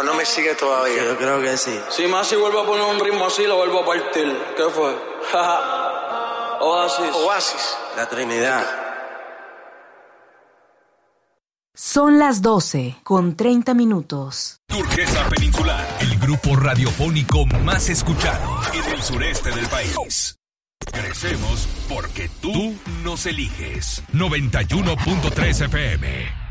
no me sigue todavía. Yo creo que sí. Si Masi vuelve a poner un ritmo así, lo vuelvo a partir. ¿Qué fue? Oasis. La Trinidad. Son las 12:30. Turquesa Peninsular, el grupo radiofónico más escuchado en el sureste del país. Crecemos porque tú nos eliges. 91.3 FM.